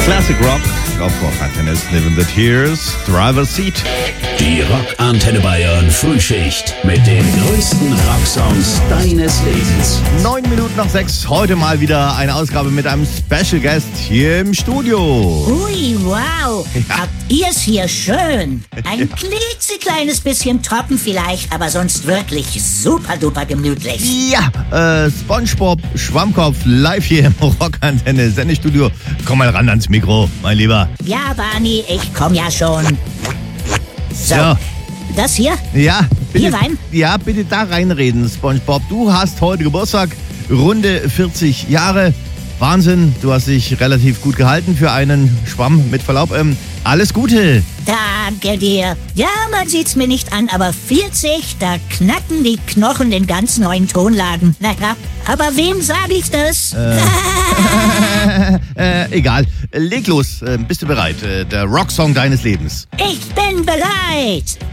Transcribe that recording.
Classic Rock auf Rockantenne, Living the Tears, Driver Seat. Die Rockantenne Bayern Frühschicht mit den größten Rocksongs deines Lebens. 9 Minuten nach 6, heute mal wieder eine Ausgabe mit einem Special Guest hier im Studio. Ui, wow, habt ihr's hier schön. Ein klitzekleines bisschen trocken vielleicht, aber sonst wirklich super duper gemütlich. Ja, SpongeBob Schwammkopf live hier im Rockantenne Sendestudio. Komm mal ran ans Mikro, mein Lieber. Ja, Barney, ich komm ja schon. So, Ja. das hier? Ja, bitte, Hier rein? Ja, bitte da reinreden, SpongeBob. Du hast heute Geburtstag, runde 40 Jahre. Wahnsinn, du hast dich relativ gut gehalten für einen Schwamm, mit Verlaub. Alles Gute. Danke dir. Ja, man sieht's mir nicht an, aber 40, da knacken die Knochen den ganz neuen Tonlagen. Naja, aber wem sage ich das? Egal. Leg los. Bist du bereit? Der Rocksong deines Lebens. Ich bin bereit.